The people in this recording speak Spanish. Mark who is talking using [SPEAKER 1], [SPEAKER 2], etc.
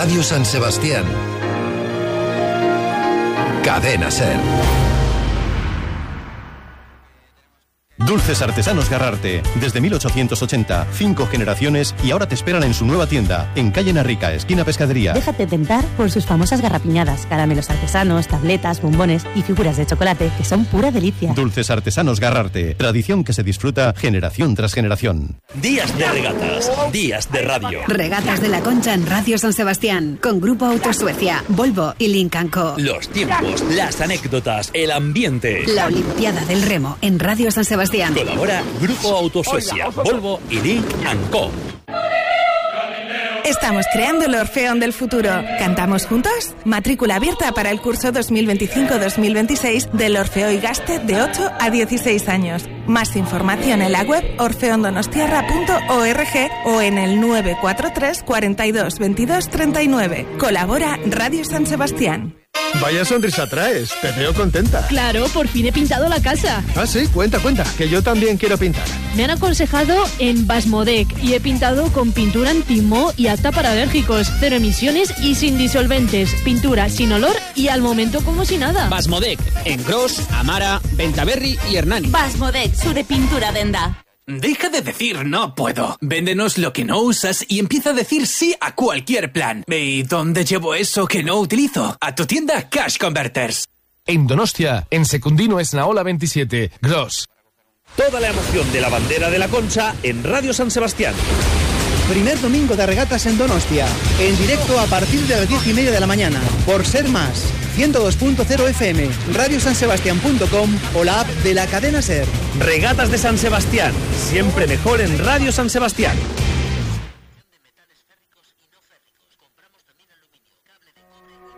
[SPEAKER 1] Radio San Sebastián. Cadena SER.
[SPEAKER 2] Dulces Artesanos Garrarte. Desde 1880, 5 generaciones y ahora te esperan en su nueva tienda, en calle Narrica, esquina Pescadería.
[SPEAKER 3] Déjate tentar por sus famosas garrapiñadas, caramelos artesanos, tabletas, bombones y figuras de chocolate que son pura delicia.
[SPEAKER 2] Dulces Artesanos Garrarte. Tradición que se disfruta generación tras generación.
[SPEAKER 4] Días de regatas, días de radio.
[SPEAKER 5] Regatas de la Concha en Radio San Sebastián, con Grupo Auto Suecia, Volvo y Lynk & Co.
[SPEAKER 4] Los tiempos, las anécdotas, el ambiente.
[SPEAKER 5] La Olimpiada del Remo en Radio San Sebastián.
[SPEAKER 4] Colabora Grupo Auto Suecia, Volvo y Lynk & Co.
[SPEAKER 6] Estamos creando el Orfeón del futuro. ¿Cantamos juntos? Matrícula abierta para el curso 2025-2026 del Orfeo y Gaste de 8 a 16 años. Más información en la web orfeondonostiarra.org o en el 943 42 22 39. Colabora Radio San Sebastián.
[SPEAKER 7] Vaya sonrisa traes, te veo contenta.
[SPEAKER 8] Claro, por fin he pintado la casa.
[SPEAKER 7] Ah, sí, cuenta, que yo también quiero pintar.
[SPEAKER 8] Me han aconsejado en Basmodec y he pintado con pintura anti-moho y apta para alérgicos, 0 emisiones y sin disolventes, pintura sin olor y al momento como si nada.
[SPEAKER 9] Basmodec, en Gros, Amara, Bentaberri y Hernani.
[SPEAKER 10] Basmodec, su de pintura denda.
[SPEAKER 11] Deja de decir no puedo. Véndenos lo que no usas y empieza a decir sí a cualquier plan. ¿Y dónde llevo eso que no utilizo? A tu tienda Cash Converters.
[SPEAKER 12] En Donostia, en Secundino Esnaola 27, Gros.
[SPEAKER 4] Toda la emoción de la bandera de la Concha en Radio San Sebastián.
[SPEAKER 13] Primer domingo de regatas en Donostia, en directo a partir de las 10:30 de la mañana, por Ser Más, 102.0 FM, radiosansebastian.com o la app de la cadena SER.
[SPEAKER 4] Regatas de San Sebastián, siempre mejor en Radio San Sebastián.